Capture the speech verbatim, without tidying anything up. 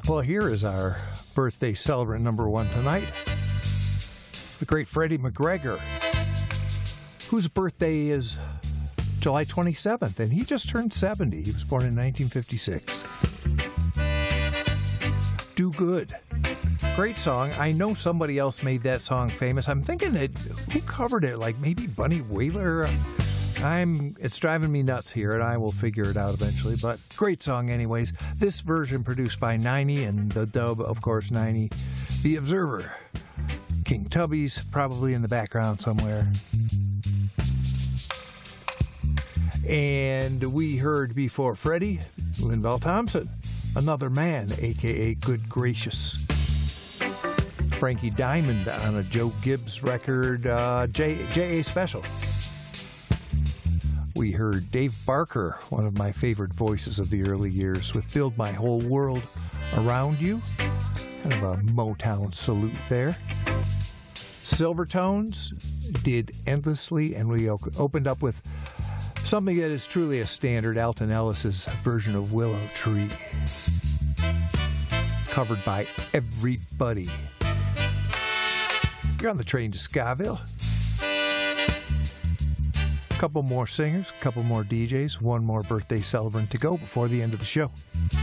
Well, here is our birthday celebrant number one tonight, the great Freddie McGregor, whose birthday is July twenty-seventh, and he just turned seventy. He was born in nineteen fifty-six. Do Good. Great song. I know somebody else made that song famous. I'm thinking that who covered it? Like maybe Bunny Wailer? I'm, it's driving me nuts here, and I will figure it out eventually, but great song anyways. This version produced by Niney, and the dub, of course, Niney. The Observer. King Tubby's probably in the background somewhere. And we heard before Freddie, Linval Thompson, Another Man, a k a. Good Gracious. Frankie Diamond on a Joe Gibbs record, uh, J, J A Special. We heard Dave Barker, one of my favorite voices of the early years, with Build My Whole World Around You. Kind of a Motown salute there. Silvertones did Endlessly, and we opened up with something that is truly a standard, Alton Ellis's version of Willow Tree. Covered by everybody. You're on the train to Scaville. Couple more singers, couple more D Js, one more birthday celebrant to go before the end of the show.